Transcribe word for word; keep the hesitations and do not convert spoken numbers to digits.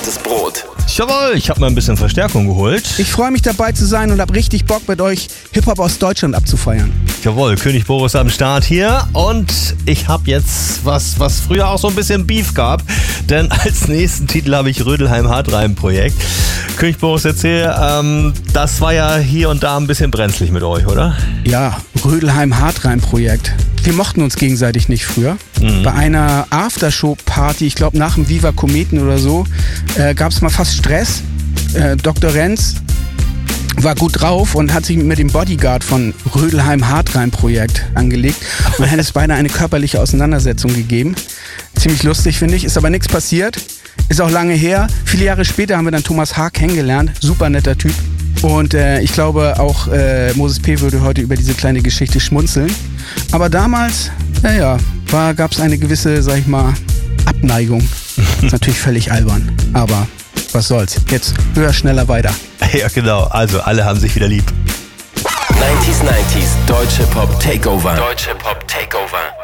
fettes Brot. Jawohl, ich habe mal ein bisschen Verstärkung geholt. Ich freue mich dabei zu sein und habe richtig Bock mit euch Hip-Hop aus Deutschland abzufeiern. Jawohl, König Boris am Start hier und ich habe jetzt was, was früher auch so ein bisschen Beef gab, denn als nächsten Titel habe ich Rödelheim Hartreim Projekt. König Boris, erzähl, ähm, das war ja hier und da ein bisschen brenzlig mit euch, oder? Ja, Rödelheim Hartreim Projekt. Wir mochten uns gegenseitig nicht früher. Mhm. Bei einer Aftershow-Party, ich glaube nach dem Viva Kometen oder so, äh, gab es mal fast Stress. Äh, Doktor Renz war gut drauf und hat sich mit dem Bodyguard von Rödelheim Hartreim Projekt angelegt. Und dann hat es beinahe eine körperliche Auseinandersetzung gegeben. Ziemlich lustig, finde ich. Ist aber nichts passiert. Ist auch lange her. Viele Jahre später haben wir dann Thomas H. kennengelernt. Super netter Typ. Und äh, ich glaube auch äh, Moses P. würde heute über diese kleine Geschichte schmunzeln. Aber damals, naja, gab es eine gewisse, sag ich mal, Abneigung. Ist natürlich völlig albern, aber was soll's. Jetzt höher, schneller, weiter. Ja, genau. Also alle haben sich wieder lieb. neunziger neunzig Deutsche Pop Takeover. Deutsche Pop Takeover.